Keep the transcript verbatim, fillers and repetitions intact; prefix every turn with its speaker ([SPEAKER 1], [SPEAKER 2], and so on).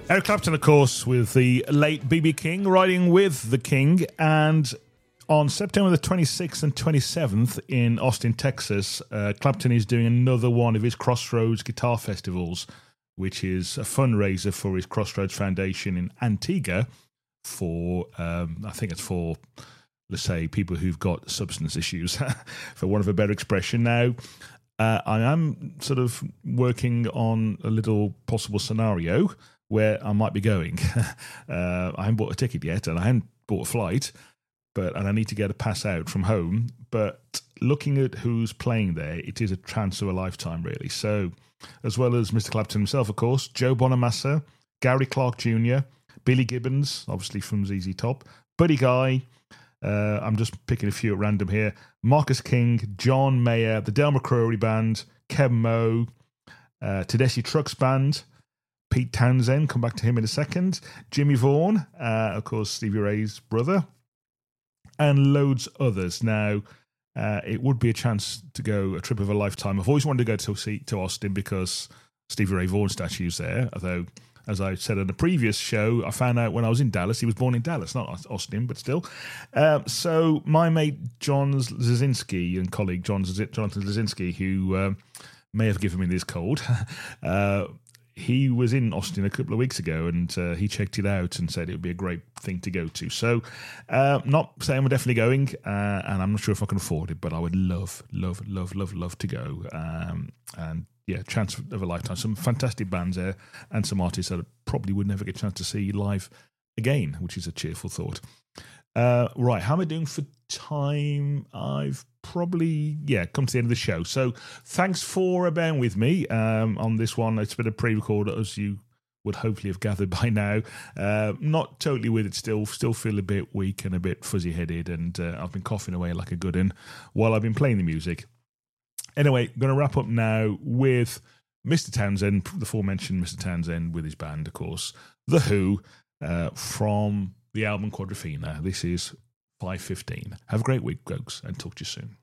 [SPEAKER 1] Eric Clapton, of course, with the late B B King, riding with the King. And on September the twenty-sixth and twenty-seventh in Austin, Texas, uh, Clapton is doing another one of his Crossroads Guitar Festivals, which is a fundraiser for his Crossroads Foundation in Antigua for, um, I think it's for, let's say, people who've got substance issues, for want of a better expression. Now, uh, I am sort of working on a little possible scenario where I might be going. uh, I haven't bought a ticket yet, and I haven't bought a flight, but and I need to get a pass out from home. But looking at who's playing there, it is a chance of a lifetime, really. So, as well as Mister Clapton himself, of course, Joe Bonamassa, Gary Clark Junior, Billy Gibbons, obviously from Z Z Top, Buddy Guy, uh, I'm just picking a few at random here, Marcus King, John Mayer, the Del McCrory Band, Kevin Moe, uh, Tedeschi Trucks Band, Pete Townsend, come back to him in a second, Jimmy Vaughan, uh, of course, Stevie Ray's brother, and loads others. Now, uh, it would be a chance to go a trip of a lifetime. I've always wanted to go to see to Austin because Stevie Ray Vaughan statue's there, although, as I said in a previous show, I found out when I was in Dallas, he was born in Dallas, not Austin, but still. Um, so my mate John Zazinski and colleague John Z- Jonathan Zazinski, who um, may have given me this cold, uh, he was in Austin a couple of weeks ago, and uh, he checked it out and said it would be a great thing to go to. So, uh, not saying we're definitely going, uh, and I'm not sure if I can afford it, but I would love, love, love, love, love to go. Um, and yeah, chance of a lifetime. Some fantastic bands there, and some artists that I probably would never get a chance to see live again, which is a cheerful thought. Uh, right, how am I doing for time? I've probably, yeah, come to the end of the show. So thanks for bearing with me um, on this one. It's been a pre-record, as you would hopefully have gathered by now. Uh, not totally with it still, still feel a bit weak and a bit fuzzy-headed, and uh, I've been coughing away like a good one while I've been playing the music. Anyway, I'm going to wrap up now with Mister Townsend, the aforementioned Mister Townsend with his band, of course, The Who, uh, from the album Quadrophenia. This is five fifteen. Have a great week, folks, and talk to you soon.